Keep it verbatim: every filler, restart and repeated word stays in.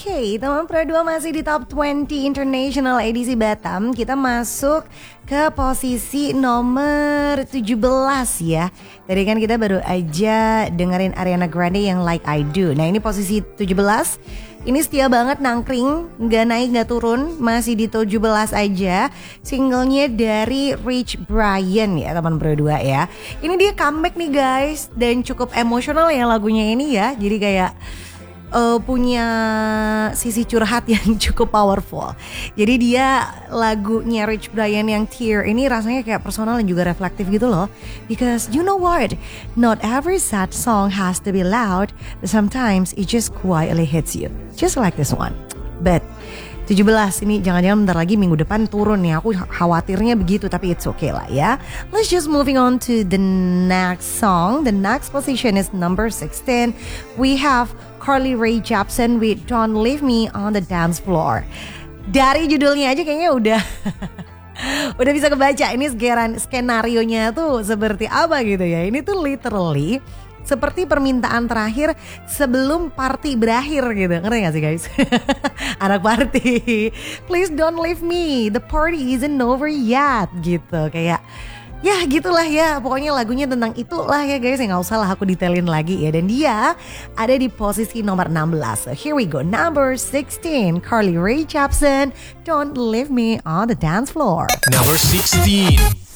Oke, teman Pro dua masih di Top dua puluh International edisi Batam. Kita masuk ke posisi nomor tujuh belas ya. Tadi kan kita baru aja dengerin Ariana Grande yang Like I Do. Nah ini posisi tujuh belas. Ini setia banget nangkring, gak naik gak turun, masih di tujuh belas aja. Singlenya dari Rich Brian ya teman Pro dua ya. Ini dia comeback nih guys, dan cukup emosional ya lagunya ini ya. Jadi kayak Uh, punya sisi curhat yang cukup powerful. Jadi dia lagunya Rich Brian yang Tear ini rasanya kayak personal dan juga reflektif gitu loh. Because you know what? Not every sad song has to be loud, but sometimes it just quietly hits you. Just like this one. But tujuh belas ini jangan-jangan bentar lagi minggu depan turun nih. Aku khawatirnya begitu, tapi it's okay lah ya. Let's just moving on to the next song. The next position is number sixteen. We have Carly Rae Jepsen with Don't Leave Me on the Dance Floor. Dari judulnya aja kayaknya udah udah bisa kebaca ini skenario-nya tuh seperti apa gitu ya. Ini tuh literally seperti permintaan terakhir sebelum party berakhir gitu. Ngerti gak sih guys? Anak party, please don't leave me, the party isn't over yet gitu. Kayak ya gitulah ya, pokoknya lagunya tentang itulah ya guys. Ya gak usah lah aku detailin lagi ya. Dan dia ada di posisi nomor enam belas. So here we go, number sixteen, Carly Rae Jepsen, Don't Leave Me on the Dance Floor. Number sixteen.